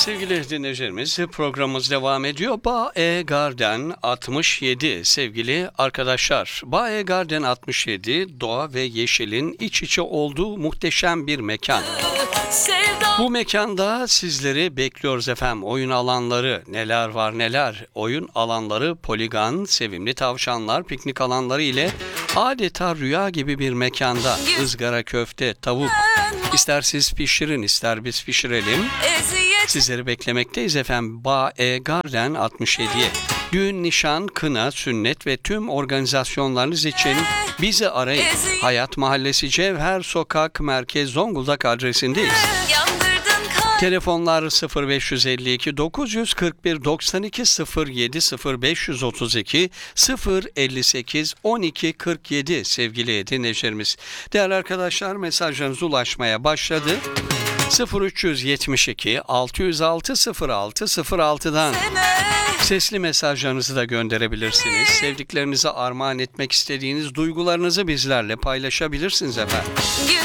Sevgili dinleyicilerimiz, programımız devam ediyor. Bae Garden 67 sevgili arkadaşlar. Bae Garden 67 doğa ve yeşilin iç içe olduğu muhteşem bir mekan. Bu mekanda sizleri bekliyoruz efendim. Oyun alanları neler var neler. Oyun alanları poligon, sevimli tavşanlar, piknik alanları ile adeta rüya gibi bir mekanda. Izgara köfte, tavuk. İster siz pişirin ister biz pişirelim. Sizleri beklemekteyiz efendim. Bae Garden 67'ye. Düğün, nişan, kına, sünnet ve tüm organizasyonlarınız için bizi arayın. Hayat Mahallesi Cevher Sokak Merkez Zonguldak adresindeyiz. Telefonlar 0552 941 92 07 0532 058 12 47 sevgili dinleyicilerimiz. Değerli arkadaşlar, mesajlarınız ulaşmaya başladı. 0372 606 06 06'dan sesli mesajlarınızı da gönderebilirsiniz. Sevdiklerinize armağan etmek istediğiniz duygularınızı bizlerle paylaşabilirsiniz efendim.